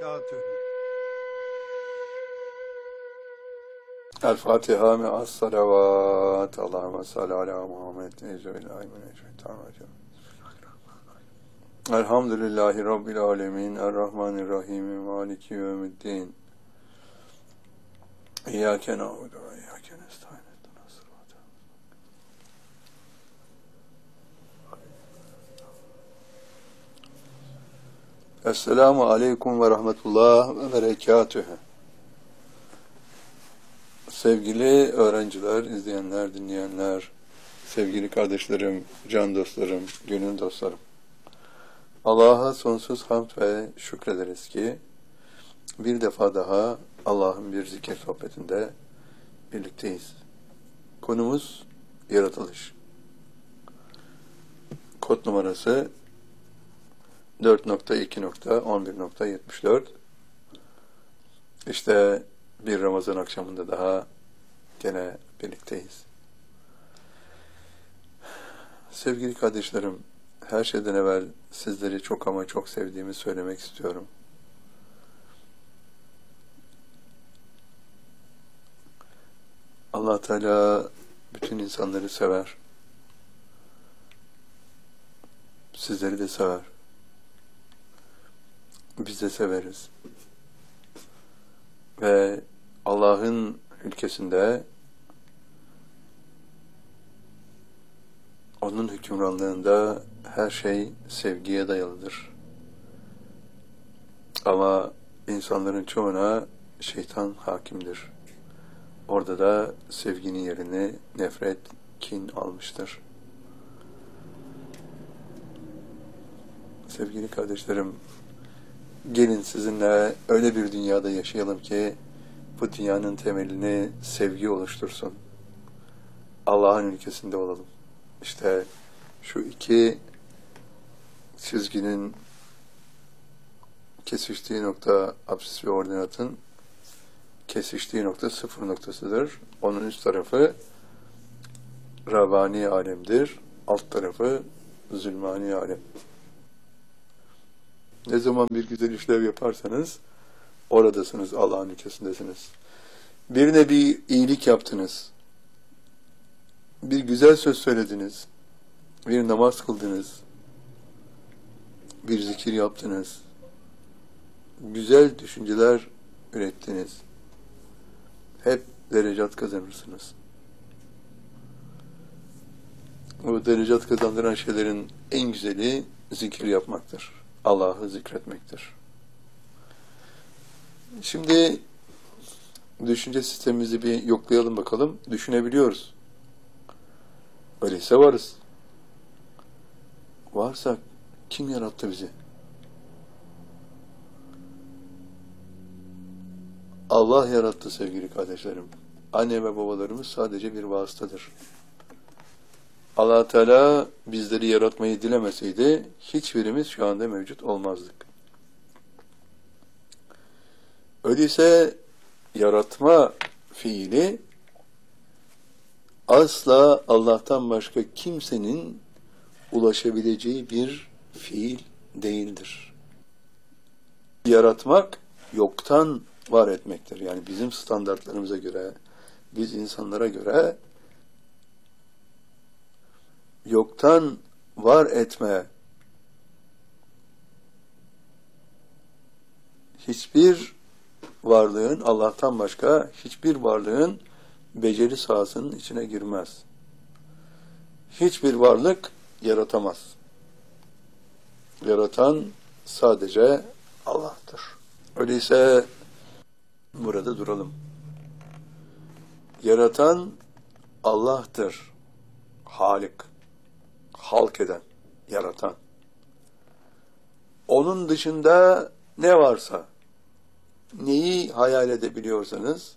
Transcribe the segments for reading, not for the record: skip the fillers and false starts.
berekatühü. El Fatiha me'as salavat. Allahümme salli ala Muhammed. Elhamdülillahi Rabbil alemin. Errahmanirrahim. Maliki yevmiddin. İyyâke na'budu ve iyyâke nestaîn. Esselamu aleyküm ve rahmetullah ve berekatühü. Sevgili öğrenciler, izleyenler, dinleyenler, sevgili kardeşlerim, can dostlarım, gönül dostlarım. Allah'a sonsuz hamd ve şükrederiz ki bir defa daha Allah'ın bir zikir sohbetinde birlikteyiz. Konumuz yaratılış. Kod numarası 4.2.11.74. İşte bir Ramazan akşamında daha gene birlikteyiz. Sevgili kardeşlerim, her şeyden evvel sizleri çok ama çok sevdiğimi söylemek istiyorum. Allah Teala bütün insanları sever. Sizleri de sever. Biz de severiz. Ve Allah'ın ülkesinde, onun hükümranlığında her şey sevgiye dayalıdır. Ama insanların çoğuna şeytan hakimdir. Orada da sevginin yerini nefret, kin almıştır. Sevgili kardeşlerim, gelin sizinle öyle bir dünyada yaşayalım ki bu dünyanın temelini sevgi oluştursun. Allah'ın ülkesinde olalım. İşte şu iki çizginin kesiştiği nokta apsis ve ordinatın kesiştiği nokta sıfır noktasıdır. Onun üst tarafı Rabbani alemdir. Alt tarafı zulmani alem. Ne zaman bir güzel işlev yaparsanız oradasınız, Allah'ın ülkesindesiniz. Birine bir iyilik yaptınız. Bir güzel söz söylediniz. Bir namaz kıldınız. Bir zikir yaptınız. Güzel düşünceler ürettiniz. Hep derecat kazanırsınız. O derecat kazandıran şeylerin en güzeli zikir yapmaktır. Allah'ı zikretmektir. Şimdi düşünce sistemimizi bir yoklayalım bakalım. Düşünebiliyoruz. Öyleyse varız. Varsak kim yarattı bizi? Allah yarattı sevgili kardeşlerim. Anne ve babalarımız sadece bir vasıtadır. Allah Teala bizleri yaratmayı dilemeseydi hiçbirimiz şu anda mevcut olmazdık. Öyleyse yaratma fiili asla Allah'tan başka kimsenin ulaşabileceği bir fiil değildir. Yaratmak yoktan var etmektir. Yani bizim standartlarımıza göre, biz insanlara göre yoktan var etme hiçbir varlığın, Allah'tan başka hiçbir varlığın beceri sahasının içine girmez. Hiçbir varlık yaratamaz. Yaratan sadece Allah'tır. Öyleyse burada duralım. Yaratan Allah'tır. Halik. Halk eden, yaratan. Onun dışında ne varsa, neyi hayal edebiliyorsanız,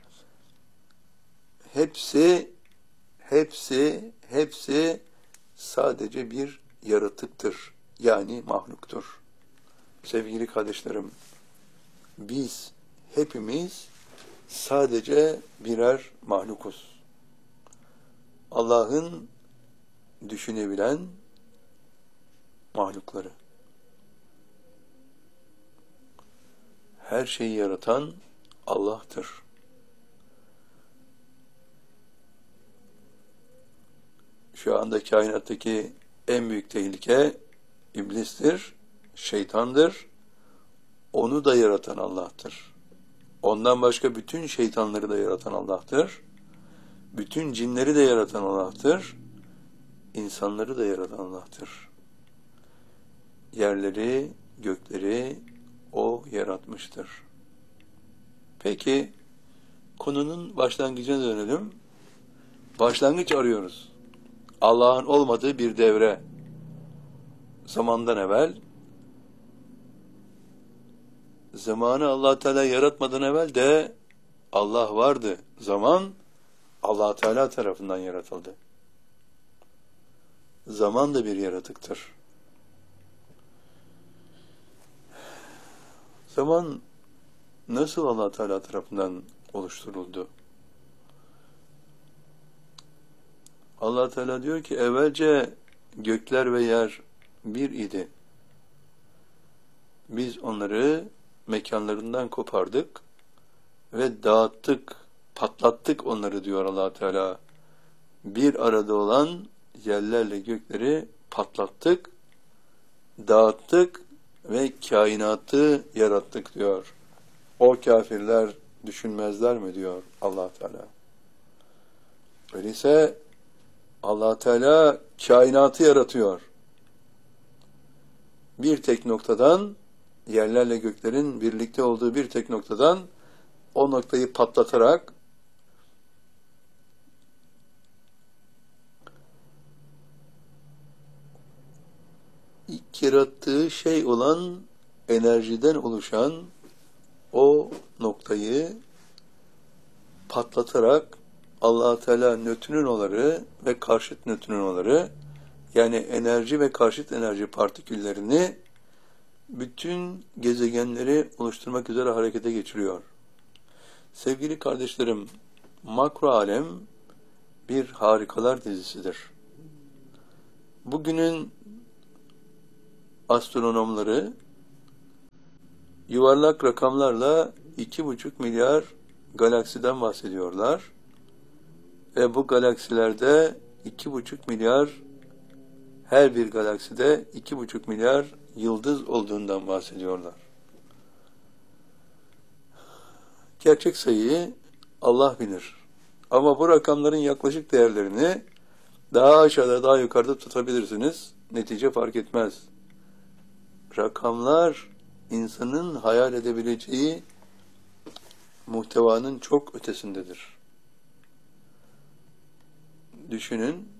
hepsi sadece bir yaratıktır. Yani mahluktur. Sevgili kardeşlerim, biz hepimiz sadece birer mahlukuz. Allah'ın düşünebilen mahlukları. her şeyi yaratan Allah'tır. Şu anda kainattaki en büyük tehlike iblistir, şeytandır. Onu da yaratan Allah'tır. Ondan başka bütün şeytanları da yaratan Allah'tır. Bütün cinleri de yaratan Allah'tır. İnsanları da yaratan Allah'tır. Yerleri, gökleri O yaratmıştır. Peki, konunun başlangıcına dönelim. Başlangıç arıyoruz. Allah'ın olmadığı bir devre. Zamandan evvel, zamanı Allah Teala yaratmadan evvel de Allah vardı. Zaman Allah Teala tarafından yaratıldı. Zaman da bir yaratıktır. Zaman nasıl Allah Teala tarafından oluşturuldu? Allah Teala diyor ki evvelce gökler ve yer bir idi. Biz onları mekanlarından kopardık ve dağıttık, patlattık onları diyor Allah Teala. Bir arada olan yerlerle gökleri patlattık, dağıttık ve kainatı yarattık diyor. O kafirler düşünmezler mi diyor Allah Teala. Öyleyse Allah Teala kainatı yaratıyor. Bir tek noktadan, yerlerle göklerin birlikte olduğu bir tek noktadan o noktayı patlatarak ilk yarattığı şey olan enerjiden oluşan o noktayı patlatarak Allah Teala nötrinoları ve karşıt nötrinoları, yani enerji ve karşıt enerji partiküllerini bütün gezegenleri oluşturmak üzere harekete geçiriyor. Sevgili kardeşlerim, makro alem bir harikalar dizisidir. Bugünün astronomları yuvarlak rakamlarla 2,5 milyar galaksiden bahsediyorlar. Ve bu galaksilerde 2,5 milyar, her bir galakside 2,5 milyar yıldız olduğundan bahsediyorlar. Gerçek sayıyı Allah bilir. Ama bu rakamların yaklaşık değerlerini daha aşağıda, daha yukarıda tutabilirsiniz. Netice fark etmez. Rakamlar insanın hayal edebileceği muhtevanın çok ötesindedir. Düşünün,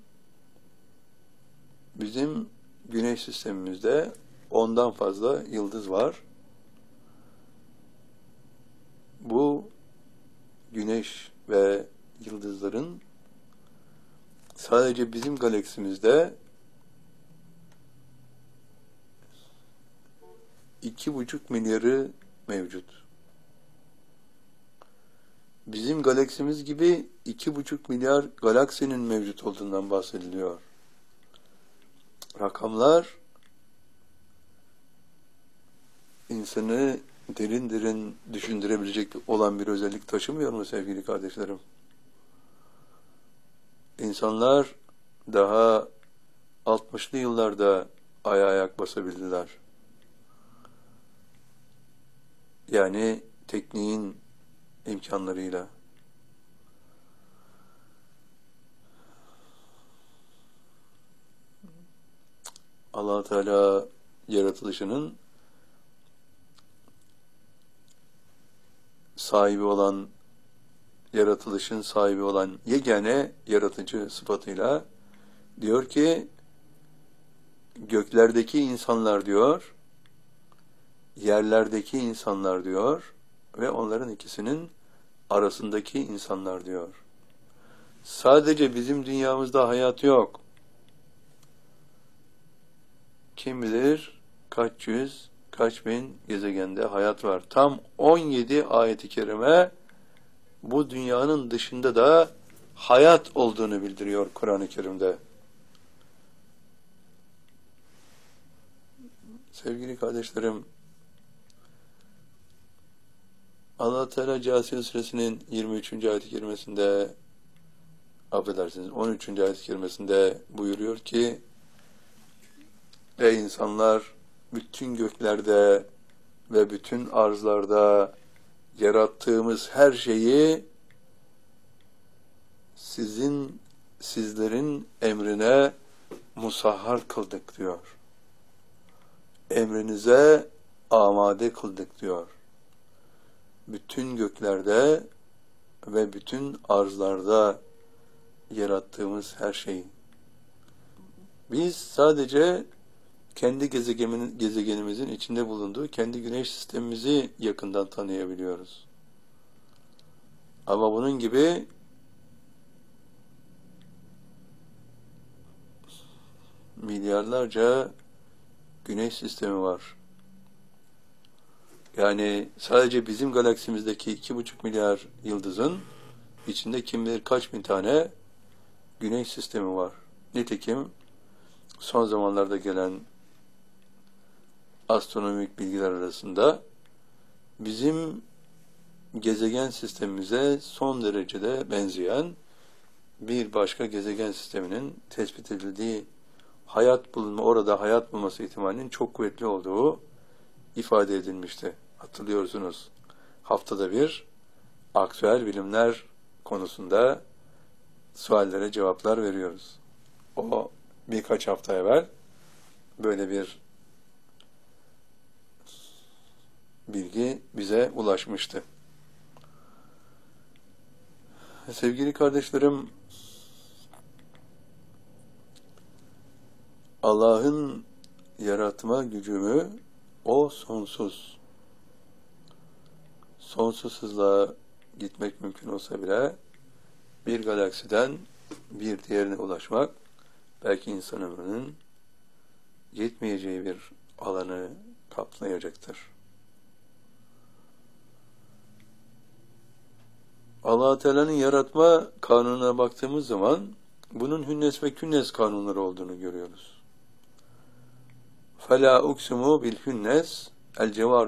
bizim Güneş sistemimizde 10'dan fazla yıldız var. Bu Güneş ve yıldızların sadece bizim galaksimizde 2,5 milyarı mevcut. Bizim galaksimiz gibi 2,5 milyar galaksinin mevcut olduğundan bahsediliyor. Rakamlar insanı derin derin düşündürebilecek olan bir özellik taşımıyor mu sevgili kardeşlerim? İnsanlar daha 60'lı yıllarda ayak basabildiler. Yani tekniğin imkanlarıyla. Allah Teala yaratılışının sahibi olan, yaratılışın sahibi olan yegane yaratıcı sıfatıyla diyor ki, göklerdeki insanlar diyor, yerlerdeki insanlar diyor ve onların ikisinin arasındaki insanlar diyor. Sadece bizim dünyamızda hayat yok. Kim bilir kaç yüz, kaç bin gezegende hayat var. Tam 17 ayet-i kerime bu dünyanın dışında da hayat olduğunu bildiriyor Kur'an-ı Kerim'de. Sevgili kardeşlerim, Allah Teala Câsiye Suresinin 23. ayet-i kerimesinde, affedersiniz 13. ayet-i kerimesinde buyuruyor ki: Ey insanlar, bütün göklerde ve bütün arzlarda yarattığımız her şeyi sizlerin emrine musahhar kıldık diyor. Emrinize amade kıldık diyor. Bütün göklerde ve bütün arzlarda yarattığımız her şeyi. Biz sadece kendi gezegenimizin içinde bulunduğu kendi güneş sistemimizi yakından tanıyabiliyoruz. Ama bunun gibi milyarlarca güneş sistemi var. Yani sadece bizim galaksimizdeki 2,5 milyar yıldızın içinde kim bilir kaç bin tane güneş sistemi var. Nitekim son zamanlarda gelen astronomik bilgiler arasında bizim gezegen sistemimize son derecede benzeyen bir başka gezegen sisteminin tespit edildiği, orada hayat bulması ihtimalinin çok kuvvetli olduğu ifade edilmişti. Hatırlıyorsunuz. Haftada bir aktüel bilimler konusunda suallere cevaplar veriyoruz. O birkaç hafta evvel böyle bir bilgi bize ulaşmıştı. Sevgili kardeşlerim, Allah'ın yaratma gücünü o sonsuz hızla gitmek mümkün olsa bile bir galaksiden bir diğerine ulaşmak belki insan ömrünün yetmeyeceği bir alanı kaplayacaktır. Allah-u Teala'nın yaratma kanununa baktığımız zaman bunun hünnes ve künnes kanunları olduğunu görüyoruz. فَلَا اُقْسِمُوا بِالْهُنَّسِ الْجَوَارِ